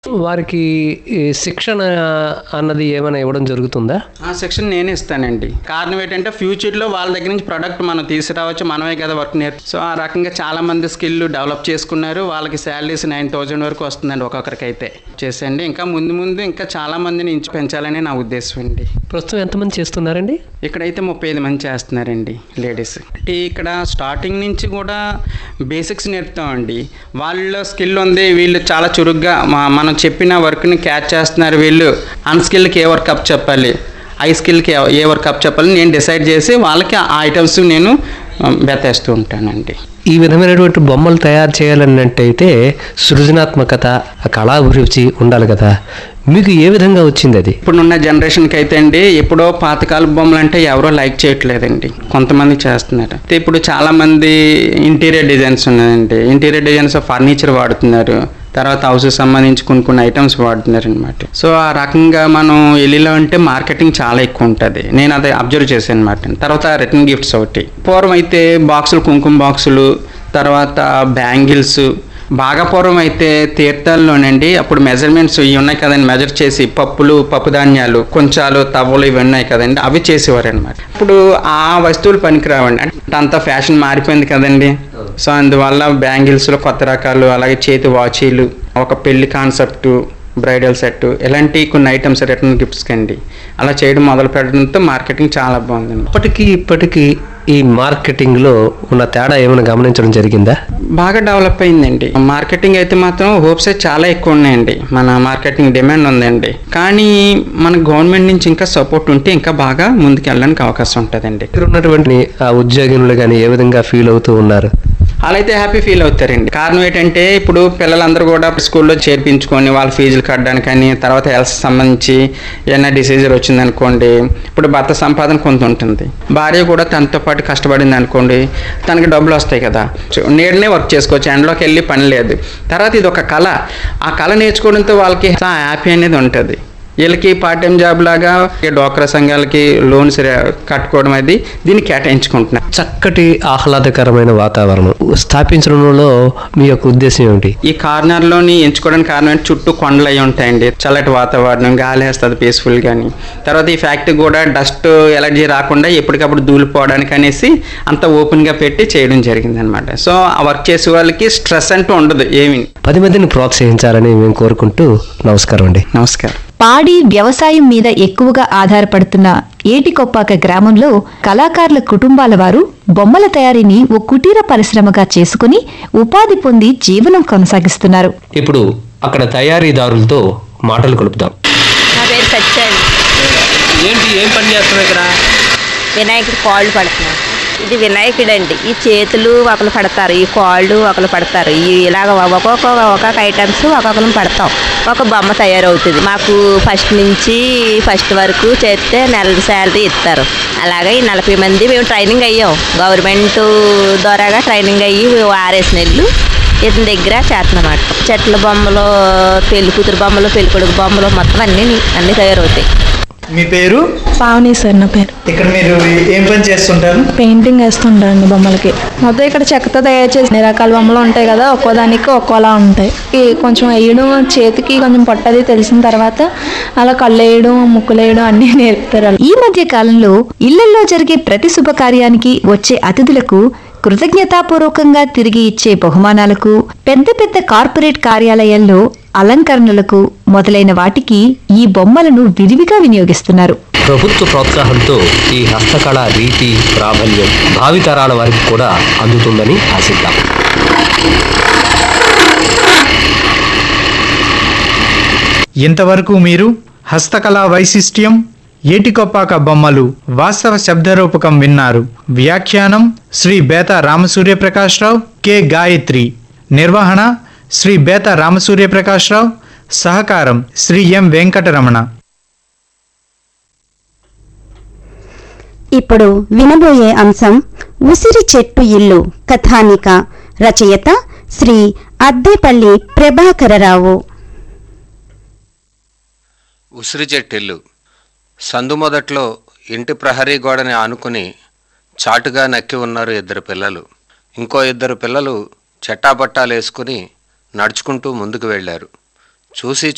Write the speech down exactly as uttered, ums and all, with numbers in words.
వారికి ఈ శిక్షణ అన్నది ఏమైనా ఇవ్వడం జరుగుతుందా? ఆ శిక్షణ నేనే ఇస్తానండి. కారణం ఏంటంటే ఫ్యూచర్లో వాళ్ళ దగ్గర నుంచి ప్రోడక్ట్ మనం తీసుకురావచ్చు, మనమే కదా వర్క్ నేర్పి. సో ఆ రకంగా చాలా మంది స్కిల్ డెవలప్ చేసుకున్నారు. వాళ్ళకి శాలరీస్ నైన్ థౌజండ్ వరకు వస్తుందండి ఒక్కొక్కరికి అయితే చేసండి. ఇంకా ముందు ముందు ఇంకా చాలా మందిని ఇంచు పెంచాలని నా ఉద్దేశం అండి. ప్రస్తుతం ఎంతమంది చేస్తున్నారండి? ఇక్కడైతే ముప్పై ఐదు మంది చేస్తున్నారండి లేడీస్. ఇక్కడ స్టార్టింగ్ నుంచి కూడా బేసిక్స్ నేర్పుతామండి. వాళ్ళ స్కిల్ ఉంది, వీళ్ళు చాలా చురుగ్గా మనం చెప్పిన వర్క్ని క్యాచ్ చేస్తున్నారు. వీళ్ళు అన్స్కిల్కి ఏ వర్క్ అప్ చెప్పాలి, ఐ స్కిల్కి ఏ వర్క్ అప్ చెప్పాలి నేను డిసైడ్ చేసి వాళ్ళకి ఆ ఐటమ్స్ నేను బెతేస్తూ ఉంటానండి. ఈ విధమైనటువంటి బొమ్మలు తయారు చేయాలన్నట్టయితే సృజనాత్మకత, కళాభిరుచి ఉండాలి కదా. మీకు ఏ విధంగా వచ్చింది అది? ఇప్పుడున్న జనరేషన్కి అయితే అండి ఎప్పుడో పాతకాల బొమ్మలు అంటే ఎవరో లైక్ చేయట్లేదండి, కొంతమంది చేస్తున్నారు. ఇప్పుడు చాలామంది ఇంటీరియర్ డిజైన్స్ ఉన్నాయండి, ఇంటీరియర్ డిజైన్స్ ఫర్నిచర్ వాడుతున్నారు, తర్వాత హౌస్కి సంబంధించి కొన్ని కొన్ని ఐటమ్స్ వాడుతున్నారు అనమాట. సో ఆ రకంగా మనం వెళ్ళిలో అంటే మార్కెటింగ్ చాలా ఎక్కువ ఉంటుంది. నేను అదే అబ్జర్వ్ చేశాను అనమాట. తర్వాత రిటర్న్ గిఫ్ట్స్ ఒకటి. పూర్వం అయితే బాక్సులు, కుంకుమ బాక్సులు, తర్వాత బ్యాంగిల్స్. బాగా పూర్వం అయితే తీర్థాల్లోనండి అప్పుడు మెజర్మెంట్స్ ఇవి ఉన్నాయి కదండి, మెజర్ చేసి పప్పులు, పప్పు ధాన్యాలు, కొంచాలు, తవ్వలు ఇవి ఉన్నాయి కదండి, అవి చేసేవారు అనమాట. ఇప్పుడు ఆ వస్తువులు పనికిరావండి, అంటే అంత ఫ్యాషన్ మారిపోయింది కదండి. సో అందువల్ల బ్యాంగిల్స్లో కొత్త రకాలు, అలాగే చేతి వాచీలు, ఒక పెళ్లి కాన్సెప్టు, బ్రైడల్ సెట్, ఇలాంటి కొన్ని ఐటమ్స్ రిటర్న్ గిఫ్ట్స్ కండి అలా చేయడం మొదలు పెట్టడంతో మార్కెటింగ్ చాలా బాగుందండి. ఇప్పటికీ ఇప్పటికీ ఈ మార్కెటింగ్లో ఉన్న తేడా ఏమైనా గమనించడం జరిగిందా? బాగా డెవలప్ అయిందండి. మార్కెటింగ్ అయితే మాత్రం హోప్స్ చాలా ఎక్కువ ఉన్నాయండి. మన మార్కెటింగ్ డిమాండ్ ఉందండి. కానీ మన గవర్నమెంట్ నుంచి ఇంకా సపోర్ట్ ఉంటే ఇంకా బాగా ముందుకు వెళ్ళడానికి అవకాశం ఉంటుందండి. ఇక్కడ ఉన్నటువంటి ఆ ఉద్యోగులు కానీ ఏ విధంగా ఫీల్ అవుతూ ఉన్నారు? అలా అయితే హ్యాపీ ఫీల్ అవుతారండి. కారణం ఏంటంటే ఇప్పుడు పిల్లలందరూ కూడా స్కూల్లో చేర్పించుకొని వాళ్ళ ఫీజులు కట్టడానికి కానీ, తర్వాత హెల్త్ సంబంధించి ఏమైనా డిసీజర్ వచ్చిందనుకోండి, ఇప్పుడు భర్త సంపాదన కొంత ఉంటుంది, భార్య కూడా తనతో పాటు కష్టపడింది అనుకోండి, తనకి డబ్బులు వస్తాయి కదా, నేడనే వర్క్ చేసుకోవచ్చు, ఎండలోకి వెళ్ళి పని లేదు. తర్వాత ఇది ఒక కళ, ఆ కళ నేర్చుకోవడంతో వాళ్ళకి హ్యాపీ అనేది ఉంటుంది. వీళ్ళకి పార్ట్ టైం జాబ్ లాగా డ్వాక్రా సంఘాలకి లోన్స్ కట్టుకోవడం అది దీన్ని కేటాయించుకుంటున్నారు. చక్కటి ఆహ్లాదకరమైన వాతావరణం స్థాపించడంలో మీ యొక్క ఉద్దేశం ఏమిటి? ఈ కార్నర్లోని ఎంచుకోవడానికి కారణం ఏంటి, చుట్టూ కొండలు అయి ఉంటాయండి, చల్లటి వాతావరణం, గాలి వేస్తుంది పీస్ఫుల్ గాని. తర్వాత ఈ ఫ్యాక్టరీ కూడా డస్ట్ ఎలర్జీ రాకుండా ఎప్పటికప్పుడు దూలిపోవడానికి అనేసి అంత ఓపెన్గా పెట్టి చేయడం జరిగింది అనమాట. సో ఆ వర్క్ చేసే వాళ్ళకి స్ట్రెస్ అంటూ ఉండదు ఏమి. పది మందిని ప్రోత్సహించాలని మేము కోరుకుంటూ నమస్కారం అండి. నమస్కారం. పాడి వ్యవసాయం మీద ఎక్కువగా ఆధారపడుతున్న ఏటికొప్పాక గ్రామంలో కళాకారుల కుటుంబాల వారు బొమ్మల తయారీని ఓ కుటీర పరిశ్రమగా చేసుకుని ఉపాధి పొంది జీవనం కొనసాగిస్తున్నారు. ఇప్పుడు అక్కడ తయారీదారులతో మాటలు కలుపుదాం. నా పేరు సత్య. ఏంటి ఏం పని చేస్తున్నావు ఇక్కడ? వినాయకుడి కాళ్ళు పడుతున్నాం. ఇది వినాయకుడు అండి. ఈ చేతులు ఒకరు పడతారు, ఈ కాళ్ళు ఒకరు పడతారు, ఈ ఇలాగ ఒక్కొక్క ఒక్కొక్క ఐటమ్స్ ఒక్కొక్కరు పడతాం, ఒక బొమ్మ తయారవుతుంది. మాకు ఫస్ట్ నుంచి ఫస్ట్ వరకు చేస్తే నెల శాలరీ ఇస్తారు. అలాగే ఈ నలభై మంది మేము ట్రైనింగ్ అయ్యాం, గవర్నమెంట్ ద్వారాగా ట్రైనింగ్ అయ్యి ఆరేసి నెలలు ఇతని దగ్గర చేస్తున్నమాట. చెట్ల బొమ్మలు, పెళ్లి కూతురు బొమ్మలు, పెళ్లి కొడుకు బొమ్మలు మొత్తం అన్నీ అన్నీ తయారవుతాయి. మీ పేరు? పావని సార్ నా పేరు. ఇక్కడ మీరు ఏం పని చేస్తుంటారు? పెయింటింగ్ వేస్తుంటారండి బొమ్మలకి. మొత్తం ఇక్కడ చెక్కతో తయారు చేసి అన్ని రకాల బొమ్మలు ఉంటాయి కదా, ఒక్కోదానికి ఒక్కోలా ఉంటాయి. ఈ కొంచెం వేయడం, చేతికి కొంచెం పట్టది తెలిసిన తర్వాత అలా కళ్ళు వేయడం, ముక్కులు వేయడం అన్ని నేర్పుతారు. ఈ మధ్య కాలంలో ఇళ్లల్లో జరిగే ప్రతి శుభకార్యానికి వచ్చే అతిథులకు కృతజ్ఞతాపూర్వకంగా తిరిగి ఇచ్చే బహుమానాలకు, పెద్ద పెద్ద కార్పొరేట్ కార్యాలయాల్లో అలంకరణలకు మొదలైన వాటికి ఈ బొమ్మలను విరివిగా వినియోగిస్తున్నారు. ప్రభుత్వ ప్రోత్సాహంతో ఈ హస్తకళ రీతి ప్రాబల్యం భావితరాల వారికి కూడా అందుతుందని ఆశిద్దాం. ఇంతవరకు మీరు హస్తకళా వైశిష్ట్యం, ఏటికొప్పాక బొమ్మలు వాస్తవ శబ్దరూపకం విన్నారు. వ్యాఖ్యానం శ్రీ బేతా రామసూర్యప్రకాశ్రావు, కె గాయత్రి. నిర్వహణ శ్రీ బేతా రామసూర్యప్రకాశ్రావు. సహకారం శ్రీ ఎం వెంకటరమణ. ఇప్పుడు వినబోయే అంశం ఉసిరి చెట్టు ఇల్లు కథానిక. రచయిత శ్రీ అద్దేపల్లి ప్రభాకరరావు. ఉసిరి చెట్టిల్లు. సందు మొదట్లో ఇంటి ప్రహరీ గోడని ఆనుకుని చాటుగా నక్కి ఉన్నారు ఇద్దరు పిల్లలు. ఇంకో ఇద్దరు పిల్లలు చెట్టాపట్టాలు వేసుకుని నడుచుకుంటూ ముందుకు వెళ్ళారు. చూసి